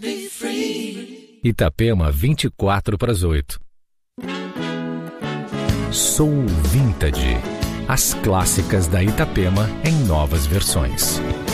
Itapema 7:54. Soul Vintage. As clássicas da Itapema em novas versões.